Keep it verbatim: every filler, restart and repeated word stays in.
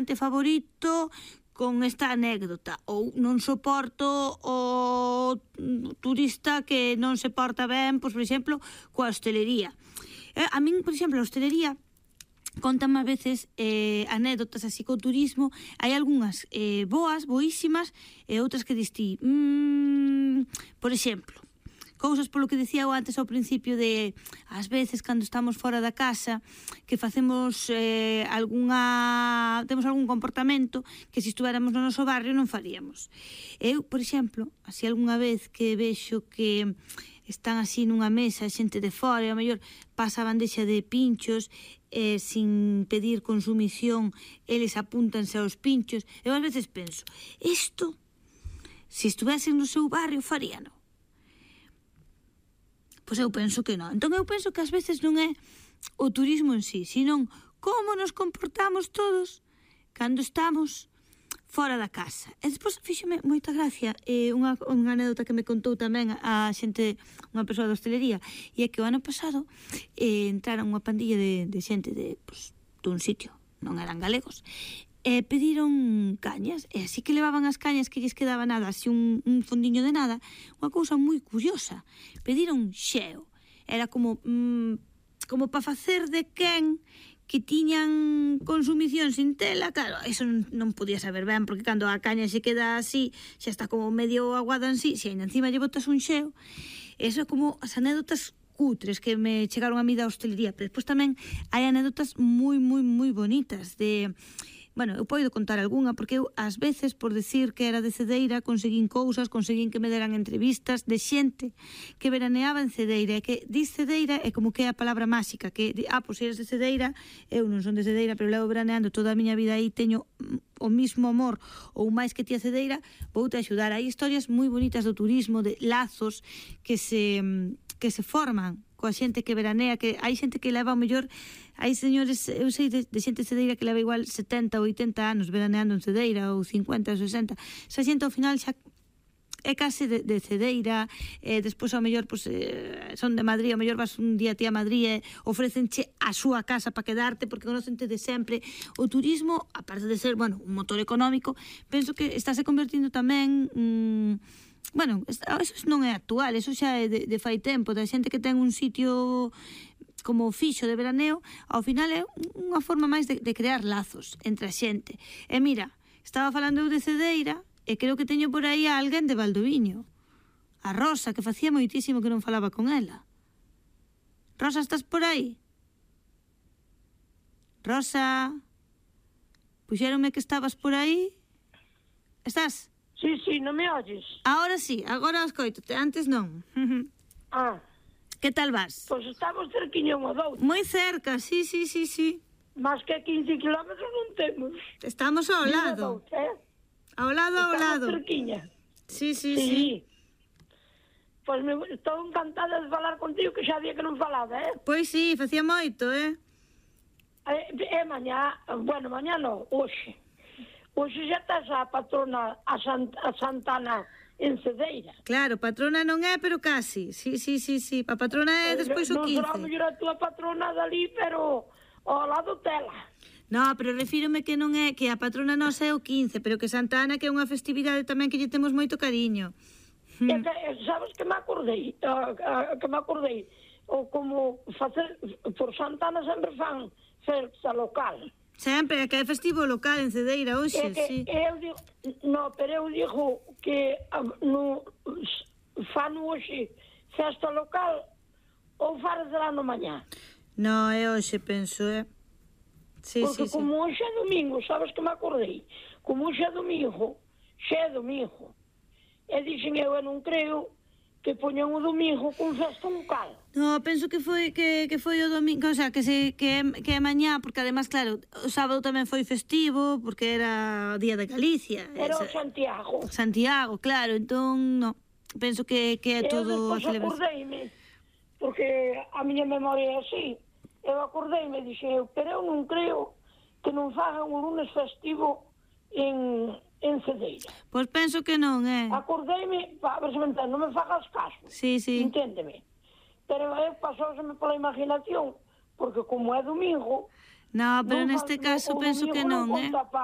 restaurante favorito con esta anécdota, ou non soporto o turista que non se porta ben, pois, por exemplo, coa hostelería. Eh, a min, por exemplo, a hostelería contame a veces eh, anécdotas así co turismo. Hai algunhas eh, boas, boísimas, e outras que distí. Mm, por exemplo, cousas polo que dicía eu antes ao principio de, ás veces, cando estamos fora da casa, que facemos eh, algunha... temos algún comportamento que se estuéramos no noso barrio non faríamos. Eu, por exemplo, así algunha vez que vexo que están así nunha mesa, xente de fora, e ao mellor pasa a bandexa de pinchos, eh, sin pedir consumición, eles apúntanse aos pinchos. Eu ás veces penso, isto, se estuvesen no seu barrio, faríano. Pois eu penso que non. Entón eu penso que ás veces non é o turismo en sí, senón como nos comportamos todos cando estamos fora da casa. E despois fíxome moita gracia eh, unha, unha anécdota que me contou tamén a xente, unha persoa da hostelería, e é que o ano pasado eh, entraron unha pandilla de, de xente de, pues, dun sitio, non eran galegos, e pediron cañas, e así que levaban as cañas que lles quedaba nada, así un, un fondiño de nada, unha cousa moi curiosa, pediron xeo, era como mm, como para facer de quen que tiñan consumición sin tela. Claro, eso non, non podía saber ben, porque cando a caña se queda así, xa está como medio aguada en sí, se ainda encima lle botas un xeo. Eso é como as anécdotas cutres que me chegaron a mí da hostelería, pero despois tamén hai anécdotas moi, moi, moi bonitas de... Bueno, eu podo contar algunha, porque eu, ás veces, por decir que era de Cedeira, conseguín cousas, conseguín que me deran entrevistas de xente que veraneaba en Cedeira, e que diz Cedeira é como que é a palabra máxica, que, ah, pois eres de Cedeira, eu non son de Cedeira, pero levo veraneando toda a miña vida aí, teño o mismo amor ou máis que ti a Cedeira, vou-te axudar. Hai historias moi bonitas do turismo, de lazos que se, que se forman coa xente que veranea, que hai xente que leva o mellor, hai señores, eu sei de, de xente de Cedeira que leva igual setenta ou oitenta anos veraneando en Cedeira, ou cincuenta ou sesenta, esa xente ao final xa é case de, de Cedeira, e despois ao mellor pues, eh, son de Madrid, ao mellor vas un día ti a Madrid e ofrecenche a súa casa para quedarte porque conocente de sempre. O turismo, aparte de ser, bueno, un motor económico, penso que estáse convertindo tamén... Mmm, bueno, eso non é actual, eso xa é de, de fai tempo, da xente que ten un sitio como fixo de veraneo, ao final é unha forma máis de, de crear lazos entre a xente. E mira, estaba falando eu de Cedeira, e creo que teño por aí a alguén de Valdoviño, a Rosa, que facía moitísimo que non falaba con ela. Rosa, estás por aí? Rosa, puxéronme que estabas por aí? Estás? Sí, sí, non me oyes? Ahora sí, agora os coitote, antes non. Ah. Que tal vas? Pois estamos cerquiño unha doutro. Moi cerca, sí, sí, sí, sí. Más que quince kilómetros non temos. Estamos ao lado. Doutro, eh? Ao lado, ao lado. Estamos cerquiña. Sí, sí, sí. sí. Pois me, estou encantada de falar contigo, que xa día que non falaba, eh? Pois sí, facía moito, eh? É, é mañá, bueno, mañá non, hoxe. Hoxe xa estás a patrona, a, Sant, a Santana en Cedeira. Claro, patrona non é, pero casi. Sí, sí, sí, sí. A patrona é despois o quince. Non será mellor a túa patrona dali, pero ao lado tela. No, pero refírome que non é, que a patrona nosa é o quince, pero que Santa Ana que é unha festividade tamén que lle temos moito cariño. E que, sabes que me acordei, uh, uh, que me acordei, o como facer, por Santa Ana sempre fan festa local. Sempre, que é festivo local en Cedeira hoxe, é que sí. Eu digo, no, pero eu digo que no, fan hoxe festa local ou fará no mañá. No, é hoxe, penso, eh. Sí, porque sí, como sí. hoxe é domingo, sabes que me acordei, como hoxe é domingo, xe é domingo, e dixen eu, eu non creo que poñan o domingo con festa local. No, penso que foi que, que foi o domingo, o sea, que se que é, que é mañá, porque además, claro, o sábado tamén foi festivo, porque era o día de Galicia. Era o Santiago. Santiago, claro, entón, no, penso que, que é todo... Eu despois acordeime, porque a miña memoria é así, eu acordeime, dixe eu, pero eu non creo que non fagan un lunes festivo en... en Cedeira. Pois penso que non, é. Acordeime, a ver se me entendo, non me fagas caso. Sí, sí. Enténdeme. Pero eu pasouseme pola imaginación, porque como é domingo... No, pero neste caso penso que non, eh.